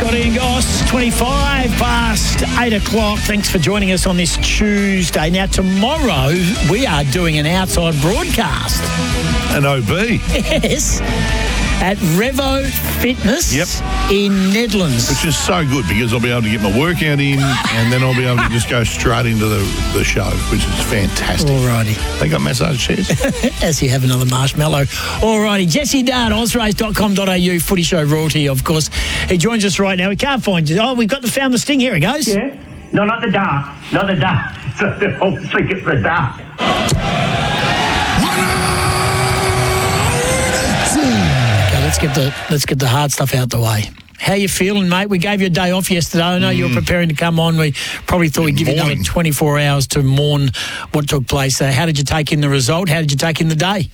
Ian Goss, 25 past 8 o'clock. Thanks for joining us on this Tuesday. Now, tomorrow we are doing an outside broadcast. An OB? Yes. At Revo Fitness in Netherlands. Which is so good because I'll be able to get my workout in and then I'll be able to just go straight into the show, which is fantastic. Alrighty. They got massage chairs? As you have another marshmallow. Alrighty. Jesse Dart, ozrace.com.au, footy show royalty, of course. He joins us right now. We can't find you. Oh, we've got found the sting. Here he goes. Yeah. No, not the dart. Not the dart. Obviously it's the dart. Let's get the hard stuff out the way. How you feeling, mate? We gave you a day off yesterday. I know you were preparing to come on. We probably thought we'd give you another 24 hours to mourn what took place. How did you take in the result? How did you take in the day?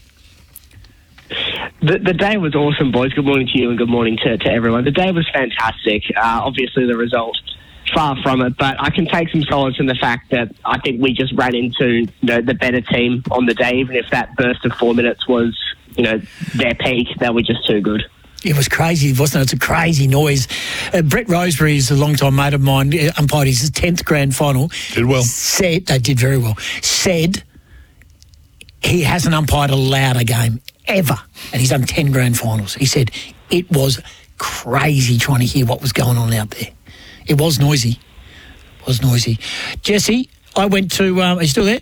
The day was awesome, boys. Good morning to you and good morning to everyone. The day was fantastic. Obviously, the result, far from it, but I can take some solace in the fact that I think we just ran into the better team on the day, even if that burst of 4 minutes was their peak. They were just too good. It was crazy, wasn't it? It's a crazy noise. Brett Roseberry is a long-time mate of mine, umpired his 10th grand final. Did well. They did very well. Said he hasn't umpired a louder game ever, and he's done 10 grand finals. He said it was crazy trying to hear what was going on out there. It was noisy. Jesse, I went to... are you still there?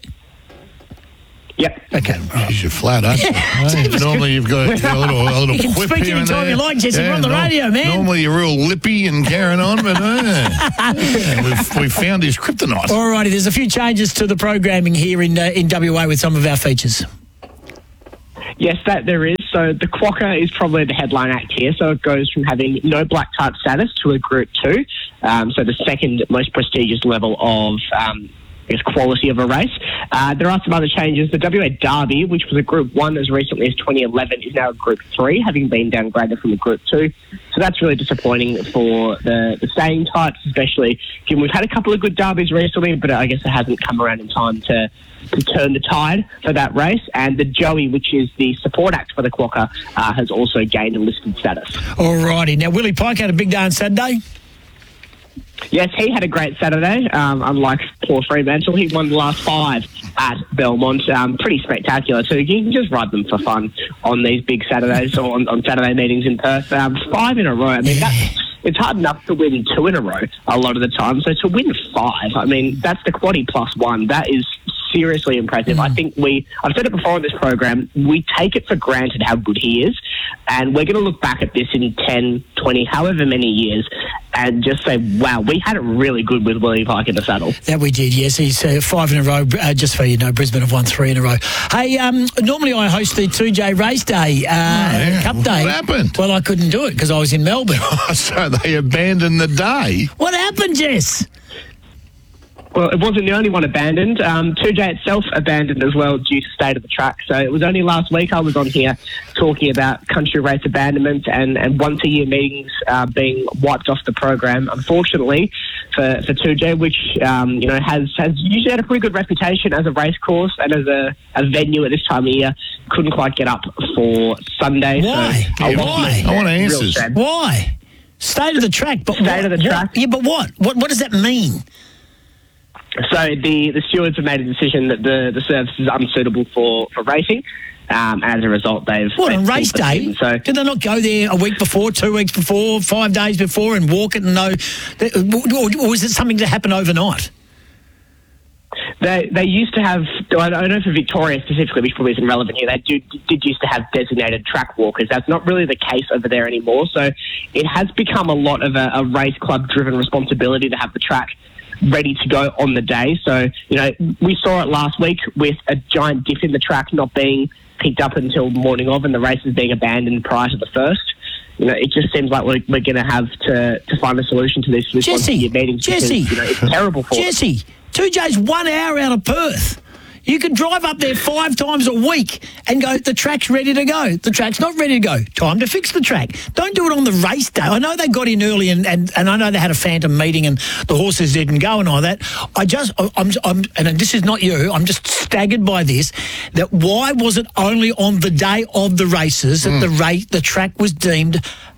Yep. Okay. Jeez, you're flat, aren't you? Normally you've got a little you can quip speak here and anytime there. you like, Jesse. We're on the radio, man. Normally you're real lippy and carrying on, but we found his kryptonite. All righty, there's a few changes to the programming here in WA with some of our features. Yes, that there is. So the Quokka is probably the headline act here. So it goes from having no black type status to a Group 2. So the second most prestigious level of quality of a race. There are some other changes. The WA Derby, which was a Group 1 as recently as 2011, is now a Group 3, having been downgraded from a Group 2. So that's really disappointing for the staying types, especially given we've had a couple of good derbies recently, but I guess it hasn't come around in time to turn the tide for that race. And the Joey, which is the support act for the Quokka, has also gained a listed status. All righty. Now, Willie Pike had a big day on Saturday. Yes, he had a great Saturday. Unlike poor Fremantle, he won the last 5 at Belmont. Pretty spectacular too. You can just ride them for fun on these big Saturdays or on Saturday meetings in Perth. 5 in a row. I mean, it's hard enough to win 2 in a row a lot of the time. So to win 5, I mean, that's the quaddie plus 1. That is seriously impressive. I think I've said it before on this program, we take it for granted how good he is, and we're going to look back at this in 10, 20, however many years, and just say, wow, we had it really good with Willie Pike in the saddle. That we did, yes. He's 5 in a row, just for Brisbane have won 3 in a row. Hey, normally I host the 2J Race Day, Cup Day. What happened? Well, I couldn't do it because I was in Melbourne. So they abandoned the day? What happened, Jess? Well, it wasn't the only one abandoned. 2J itself abandoned as well due to state of the track. So it was only last week I was on here talking about country race abandonment and once-a-year meetings being wiped off the program. Unfortunately for 2J, which has usually had a pretty good reputation as a race course and as a venue at this time of year, couldn't quite get up for Sunday. Why? So Why? I want answers. Why? State of the track. But State of the track. Yeah, but what? What does that mean? So the stewards have made a decision that the service is unsuitable for racing. As a result, they've... What, on race day? So, did they not go there a week before, 2 weeks before, 5 days before and walk it and know... Or was it something that happened overnight? They used to have... I don't know for Victoria specifically, which probably isn't relevant here, they did used to have designated track walkers. That's not really the case over there anymore. So it has become a lot of a race club-driven responsibility to have the track ready to go on the day. So, we saw it last week with a giant dip in the track not being picked up until the morning of and the races being abandoned prior to the first. It just seems like we're going to have to find a solution to this with once-a-year meetings. Jesse, it's terrible for Jesse, 2J's 1 hour out of Perth. You could drive up there 5 times a week and go, the track's ready to go. The track's not ready to go. Time to fix the track. Don't do it on the race day. I know they got in early and I know they had a phantom meeting and the horses didn't go and all that. And this is not you, I'm just staggered by this, that why was it only on the day of the races that the track was deemed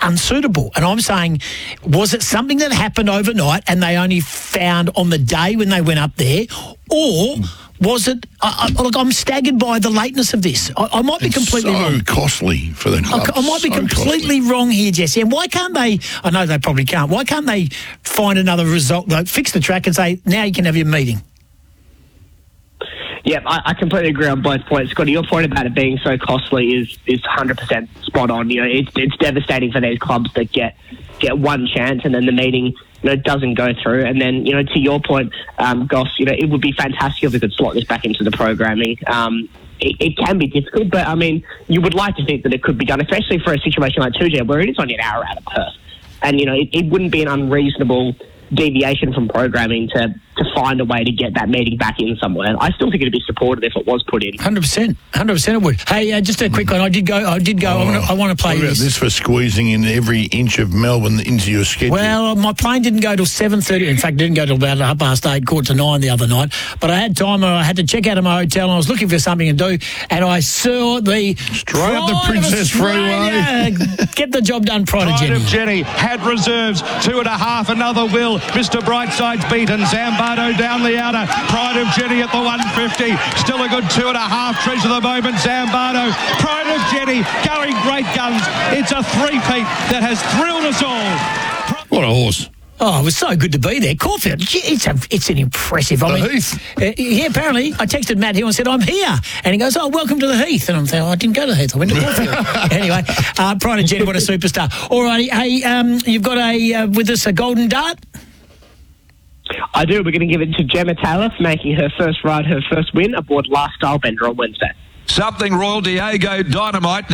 unsuitable. And I'm saying, was it something that happened overnight and they only found on the day when they went up there, or was it? Look, I'm staggered by the lateness of this. I might be completely wrong. So costly for the club. I might be completely wrong here, Jesse. And why can't they? I know they probably can't. Why can't they find another result? Like, fix the track and say, now you can have your meeting. Yeah, I completely agree on both points. Scotty, your point about it being so costly is 100% spot on. You know, it's devastating for these clubs that get one chance and then the meeting, doesn't go through. And then, to your point, Goss, it would be fantastic if we could slot this back into the programming. It can be difficult, but I mean, you would like to think that it could be done, especially for a situation like 2G where it is only an hour out of Perth. And, it wouldn't be an unreasonable deviation from programming to find a way to get that meeting back in somewhere. I still think it'd be supported if it was put in. 100% it would. Hey, just a quick one. I did go. I want to play What about this for squeezing in every inch of Melbourne into your schedule? Well, my plane didn't go till 7:30. In fact, it didn't go till about 8:30, 8:45 the other night. But I had time and I had to check out of my hotel and I was looking for something to do and I saw the Straight up the Princess Freeway. Get the job done, Pride of Jenny. Jenny had reserves, 2.5, another will. Mr. Brightside's beaten. Zambardo down the outer. Pride of Jenny at the 150. Still a good 2.5. Treasure the moment. Zambardo. Pride of Jenny going great guns. It's a three-peat that has thrilled us all. What a horse. Oh, it was so good to be there. Caulfield, it's an impressive. Heath. Yeah, apparently, I texted Matt Hill and said, I'm here. And he goes, welcome to the Heath. And I'm saying, I didn't go to the Heath. I went to Caulfield. Anyway, Pride of Jenny, what a superstar. All righty. Hey, you've got with us a golden dart? I do. We're going to give it to Gemma Taylor for making her first ride, her first win aboard Last Style Bender on Wednesday. Something Royal Diego Dynamite.